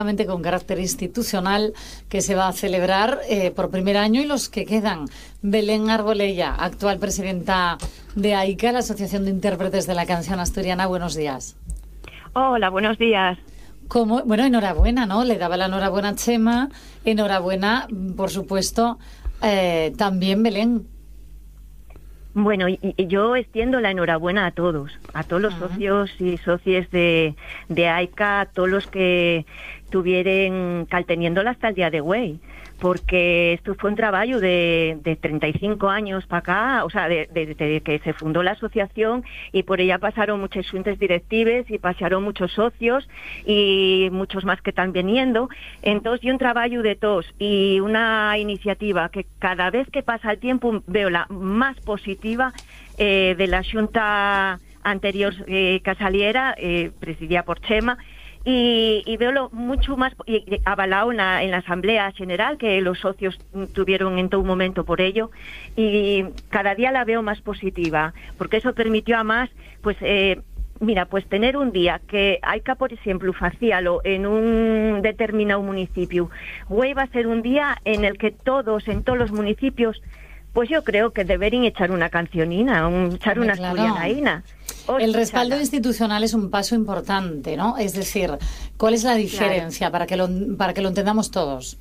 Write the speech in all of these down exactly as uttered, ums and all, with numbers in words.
con carácter institucional que se va a celebrar eh, por primer año y los que quedan. Belén Arbolella, actual presidenta de AICA, la Asociación de Intérpretes de la Canción Asturiana. Buenos días. Hola, buenos días. ¿Cómo? Bueno, enhorabuena, ¿no? Le daba la enhorabuena a Chema. Enhorabuena, por supuesto, eh, también Belén. Bueno, y, y yo extiendo la enhorabuena a todos, a todos los uh-huh. socios y socios de, de AICA, a todos los que tuvieron calteniéndola hasta el día de hoy, porque esto fue un trabajo de, de treinta y cinco años para acá, o sea, de, de, de que se fundó la asociación, y por ella pasaron muchas juntas directivas y pasaron muchos socios y muchos más que están viniendo. Entonces, y un trabajo de todos y una iniciativa que cada vez que pasa el tiempo veo la más positiva eh, de la junta anterior eh, que saliera, eh, presidida por Chema. Y, y veo lo mucho más y, y avalado en la, en la Asamblea General, que los socios tuvieron en todo momento por ello, y cada día la veo más positiva, porque eso permitió a más, pues, eh, mira, pues tener un día que AICA, por ejemplo, hacíalo en un determinado municipio. Hoy va a ser un día en el que todos, en todos los municipios, pues yo creo que deberían echar una cancionina, un, echar una claro. asturianaína. El respaldo institucional es un paso importante, ¿no? Es decir, ¿cuál es la diferencia claro. para que lo para que lo entendamos todos?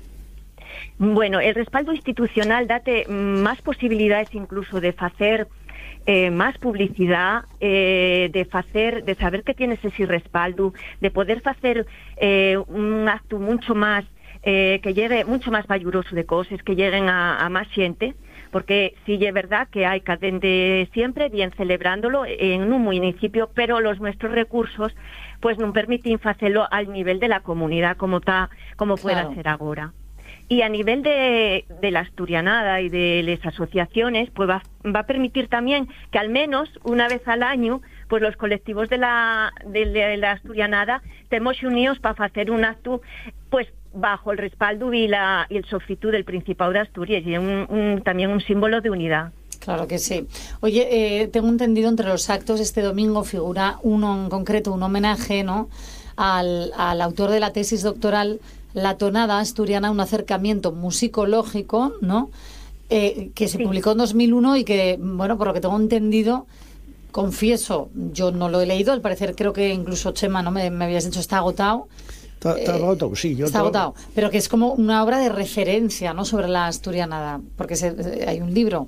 Bueno, el respaldo institucional date más posibilidades incluso de hacer eh, más publicidad, eh, de hacer, de saber que tienes ese respaldo, de poder hacer eh, un acto mucho más eh, que llegue mucho más valioso de cosas, que lleguen a, a más gente. Porque sí es verdad que hay que de siempre bien celebrándolo en un municipio, pero los nuestros recursos pues no permiten hacerlo al nivel de la comunidad como está, como pueda claro. ser ahora. Y a nivel de, de la asturianada y de las asociaciones, pues va, va a permitir también que al menos una vez al año, pues los colectivos de la, de, de la asturianada estemos unidos para hacer un acto, pues bajo el respaldo y, la, y el sofitu del Principado de Asturias, y un, un, también un símbolo de unidad. Claro que sí. Oye, eh, tengo entendido entre los actos este domingo figura uno en concreto, un homenaje, ¿no?, al, al autor de la tesis doctoral La tonada asturiana, un acercamiento musicológico, ¿no?, eh, que se sí. publicó en dos mil uno y que, bueno, por lo que tengo entendido, confieso, yo no lo he leído, al parecer creo que incluso Chema, ¿no?, me, me habías dicho está agotado. Está, está agotado, sí. Yo está todo... agotado, pero que es como una obra de referencia, ¿no?, sobre la asturianada, porque se, hay un libro.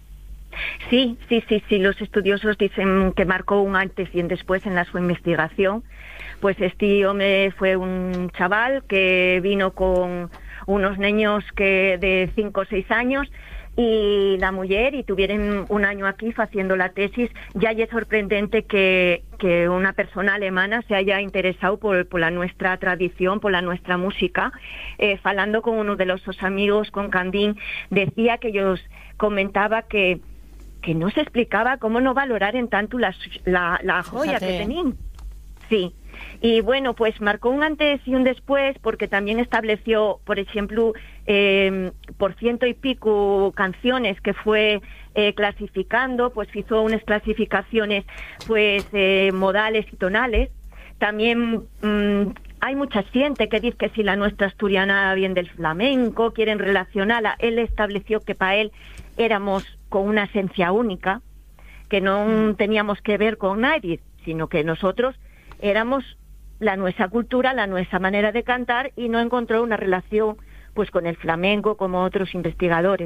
Sí, sí, sí, sí. Los estudiosos dicen que marcó un antes y un después en la su investigación. Pues este hombre fue un chaval que vino con unos niños que de cinco o seis años y la mujer, y tuvieron un año aquí haciendo la tesis. Ya es sorprendente que, que una persona alemana se haya interesado por, por la nuestra tradición, por la nuestra música. Eh, falando con uno de los sus amigos, con Candín, decía que ellos comentaba que, que no se explicaba cómo no valorar en tanto la, la, la joya Fíjate. que tenían. Sí. Y bueno, pues marcó un antes y un después, porque también estableció, por ejemplo, eh, por ciento y pico canciones que fue eh, clasificando, pues hizo unas clasificaciones pues eh, modales y tonales. También mmm, hay mucha gente que dice que si la nuestra asturiana viene del flamenco, quieren relacionarla. Él estableció que para él éramos con una esencia única, que no teníamos que ver con nadie, sino que nosotros éramos la nuestra cultura, la nuestra manera de cantar, y no encontró una relación pues con el flamenco como otros investigadores.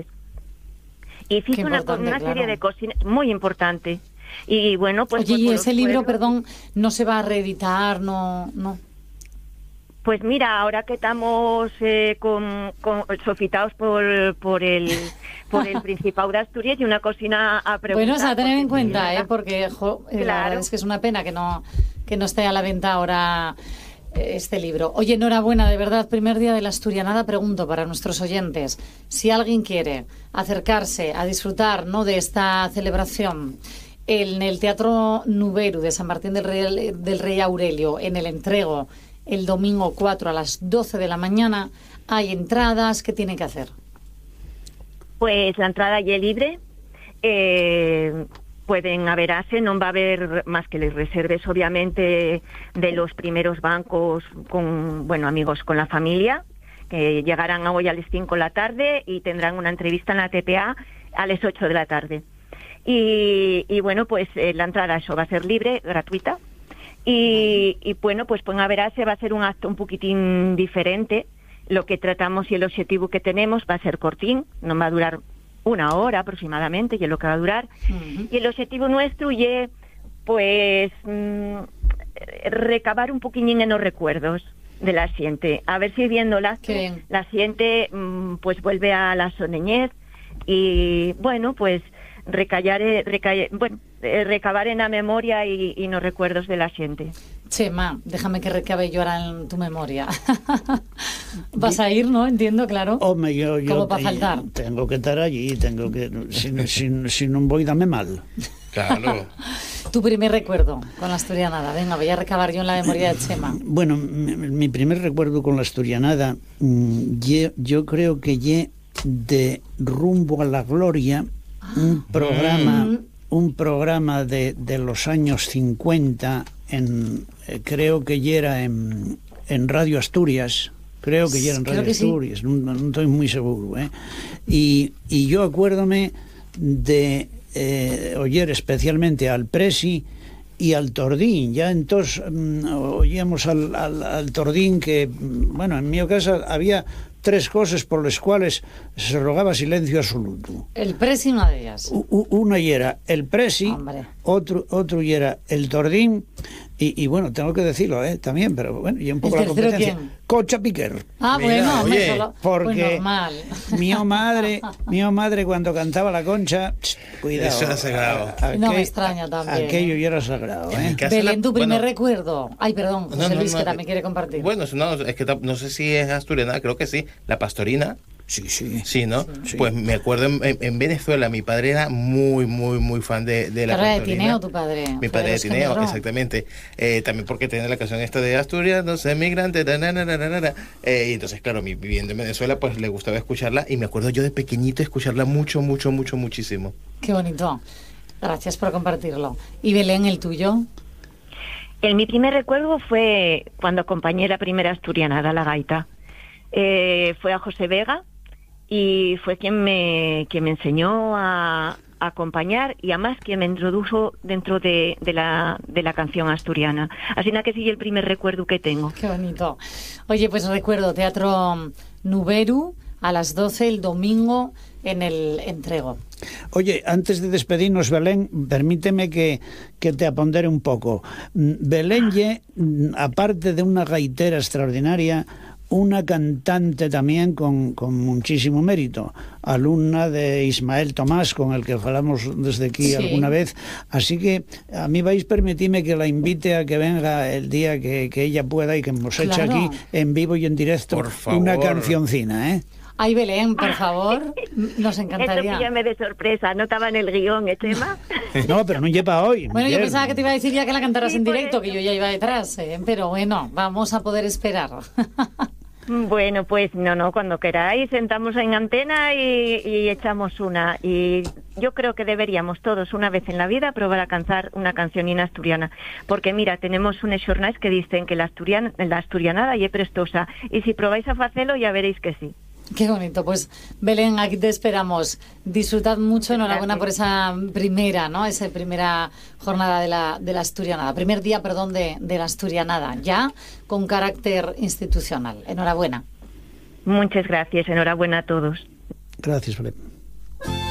Y hizo una, una serie claro. de cosas muy importantes. Y bueno, pues... Oye, pues, y ese libro, pueblos, perdón, no se va a reeditar, no... no. Pues mira, ahora que estamos eh, con, con, sofitados por, por el por el Principado de Asturias, y una cocina a preguntar... Bueno, es a tener en cuenta, ¿eh? Porque jo, claro. la verdad es que es una pena que no, que no esté a la venta ahora este libro. Oye, enhorabuena, de verdad, primer día de la asturianada. Pregunto para nuestros oyentes, si alguien quiere acercarse a disfrutar, ¿no?, de esta celebración en el Teatro Nuberu de San Martín del Rey, del Rey Aurelio, en el Entrego, el domingo cuatro a las doce de la mañana, hay entradas, ¿qué tiene que hacer? Pues la entrada ya es libre, eh, pueden averase, non va a haber máis que les reserves, obviamente, de los primeros bancos con, bueno, amigos con la familia, que llegarán hoy a las cinco de la tarde y tendrán una entrevista en la T P A a las ocho de la tarde. Y, y bueno, pues eh, la entrada eso va a ser libre, gratuita. Y, y bueno, pues pueden averase, va a ser un acto un poquitín diferente. Lo que tratamos y el objetivo que tenemos va a ser cortín, no va a durar una hora aproximadamente, y es lo que va a durar. Uh-huh. Y el objetivo nuestro es, pues, mmm, recabar un poquillín en los recuerdos de la xente. A ver si viéndola, la xente, mmm, pues, vuelve a la soneñez y, bueno, pues, recallar, recallar, bueno, recabar en la memoria y, y los recuerdos de la xente. Chema, déjame que recabe yo ahora en tu memoria. Vas a ir, ¿no? Entiendo, claro. Home, yo, yo como para faltar. Tengo que estar allí, tengo que... Si, si, si non voy, dame mal. Claro. Tu primer recuerdo con la asturianada. Venga, voy a recabar yo en la memoria de Chema. Bueno, mi, mi primer recuerdo con la asturianada, mmm, yo, yo creo que ye de Rumbo a la Gloria, un programa... Mm. un programa de, de los años cincuenta, en, eh, creo que ya era en, en Radio Asturias, creo que ya era en Radio Asturias, sí. no, no estoy muy seguro, ¿eh? Y, y yo acuérdome de eh, oír especialmente al Presi y al Tordín. Ya entonces um, oíamos al, al, al Tordín que, bueno, en mi casa había tres cosas por las cuales se rogaba silencio absoluto. El Presi, una de ellas. U, una y era el Presi, Hombre. otro otro y era el Tordín, y, y bueno, tengo que decirlo, ¿eh? También, pero bueno, y un poco la competencia. ¿Quién? Concha Piquer. Ah, bueno, oye, solo, porque pues normal. mi madre, mi madre cuando cantaba la Concha, ch, cuidado. Eso era sagrado. A, a, no aquel, me extraña también. Aquello ya era sagrado, ¿eh? Belén, tu primer bueno, recuerdo. Ay, perdón, José no, no, Luis, no, que también quiere compartir. Bueno, no, es que no sé si es asturiana, creo que sí. La Pastorina. Sí, sí. Sí, ¿no? Sí. Pues me acuerdo en, en Venezuela, mi padre era muy, muy, muy fan de, de la Pastorina. ¿Era de Tineo tu padre? Mi padre de Tineo, generó. Exactamente. Eh, también porque tiene la canción esta de Asturias, no sé, migrante, eh, y entonces, claro, mi, viviendo en Venezuela, pues le gustaba escucharla, y me acuerdo yo de pequeñito escucharla mucho, mucho, mucho, muchísimo. Qué bonito. Gracias por compartirlo. ¿Y Belén, el tuyo? El, mi primer recuerdo fue cuando acompañé la primera asturianada, la gaita. Eh, fue a José Vega, y fue quien me, quien me enseñó a, a acompañar, y además quien me introdujo dentro de, de, la, de la canción asturiana. Así que sí, el primer recuerdo que tengo. Qué bonito. Oye, pues recuerdo Teatro Nuberu a las doce el domingo en el Entrego. Oye, antes de despedirnos, Belén, permíteme que, que te apondere un poco. Belén ye, aparte de una gaitera extraordinaria, una cantante también con, con muchísimo mérito, alumna de Ismael Tomás, con el que hablamos desde aquí sí. alguna vez, así que a mí vais a permitirme que la invite a que venga el día que, que ella pueda y que nos eche claro. aquí en vivo y en directo una cancioncina, ¿eh? Ay, Belén, por favor, nos encantaría. Esto píllame de sorpresa, no estaba en el guión, ¿eh, Chema? No, pero no lleva hoy. Bueno, yo pensaba que te iba a decir ya que la cantaras sí, en directo, que yo ya iba detrás, ¿eh? Pero bueno, vamos a poder esperar. Bueno, pues no, no, cuando queráis, sentamos en antena y, y echamos una. Y yo creo que deberíamos todos, una vez en la vida, probar a cantar una cancionina asturiana. Porque mira, tenemos unos xornais que dicen que la, asturiana, la asturianada y es prestosa. Y si probáis a hacerlo, ya veréis que sí. Qué bonito. Pues Belén, aquí te esperamos. Disfrutad mucho, enhorabuena por esa primera, ¿no? Esa primera jornada de la, de la asturianada, primer día, perdón, de, de la asturianada, ya con carácter institucional. Enhorabuena. Muchas gracias, enhorabuena a todos. Gracias, Belén.